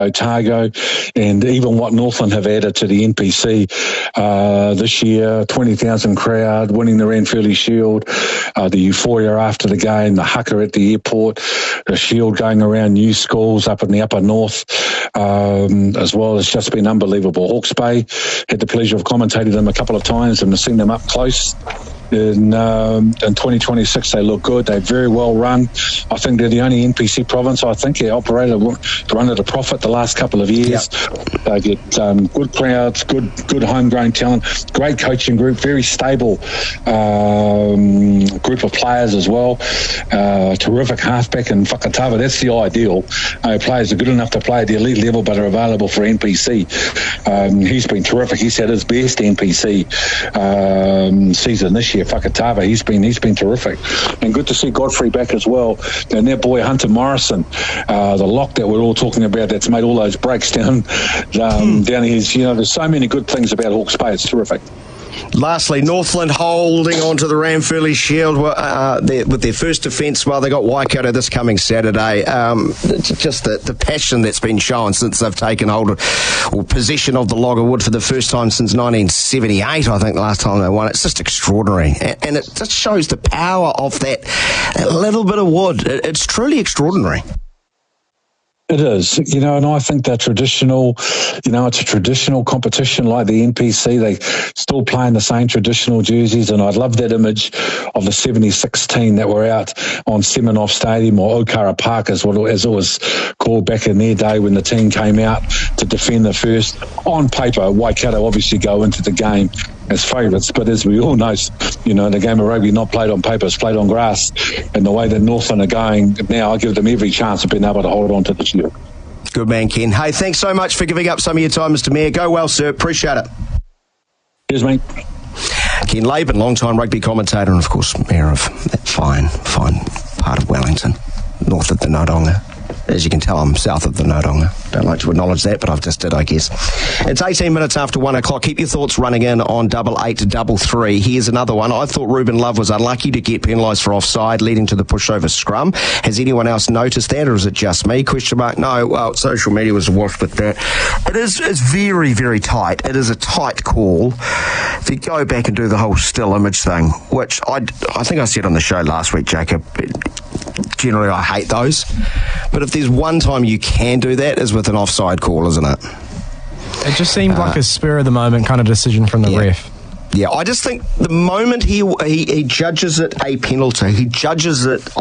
Otago, and even what Northland have added to the NPC this year, 20,000 crowd, winning the Ranfurly Shield, the euphoria after the game, the haka at the airport, the Shield going around new schools up in the upper north, as well. It's just been unbelievable. Hawke's Bay, had the pleasure of commentating them a couple of times and seeing them up close. In 2026, they look good. They're very well run. I think they're the only NPC province, I think, they operated run at a profit the last couple of years. Yep. They get good crowds, good homegrown talent, great coaching group, very stable group of players as well. Terrific halfback in Whakatava. That's the ideal. Players are good enough to play at the elite level but are available for NPC. He's been terrific. He's had his best NPC season this year. Whakatava, he's been terrific, and good to see Godfrey back as well, and their boy Hunter Morrison, the lock that we're all talking about, that's made all those breaks down his, there's so many good things about Hawke's Bay. It's terrific. Lastly, Northland holding on to the Ranfurly Shield with their first defence. Well, they got Waikato this coming Saturday. Just the passion that's been shown since they've taken hold or possession of the log of wood for the first time since 1978, I think, the last time they won. It's just extraordinary. And it just shows the power of that little bit of wood. It's truly extraordinary. It is, and I think they're traditional, it's a traditional competition like the NPC. They still playing the same traditional jerseys, and I love that image of the 76 team that were out on Semenov Stadium, or Okara Park as it was called back in their day when the team came out to defend the first. On paper, Waikato obviously go into the game as favourites, but as we all know, the game of rugby not played on paper, it's played on grass, and the way that Northland are going now, I give them every chance of being able to hold on to the shield. Good man, Ken. Hey, thanks so much for giving up some of your time, Mr. Mayor. Go well, sir. Appreciate it. Cheers, mate. Ken Laban, long-time rugby commentator and, of course, Mayor of that fine part of Wellington, north of the Nodonga. As you can tell, I'm south of the Nodonga. Don't like to acknowledge that, but I've just did, I guess. It's 18 minutes after 1 o'clock. Keep your thoughts running in on 8833. Here's another one. I thought Ruben Love was unlucky to get penalised for offside, leading to the pushover scrum. Has anyone else noticed that, or is it just me? Question mark. No, well, social media was awash with that. It's very, very tight. It is a tight call. If you go back and do the whole still image thing, which I think I said on the show last week, Jacob, generally I hate those. But if there's one time you can do that, is with an offside call, isn't it? It just seemed like a spur of the moment kind of decision from the ref. Yeah, I just think the moment he judges it a penalty, he judges it